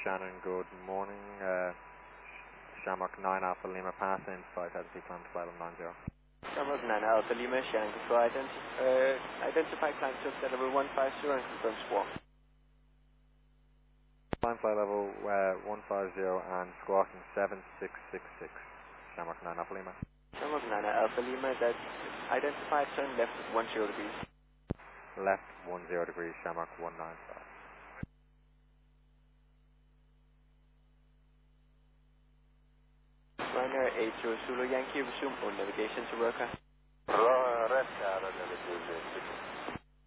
Shannon, good morning. Shamrock 9 Alpha Lima passing 5,000 feet climb to flight level 90. Shamrock 9 Alpha Lima, Shannon, control identify climb to flight level 150 and confirm squawk. Climb flight level 150 and squawking 7666. Shamrock 9 Alpha Lima. Shamrock 9 Alpha Lima, that's identify turn left 10 degrees. Left 10 degrees, Shamrock 195. Runner 80 Zulu Yankee, resume on navigation to Roca. Rest out of navigation.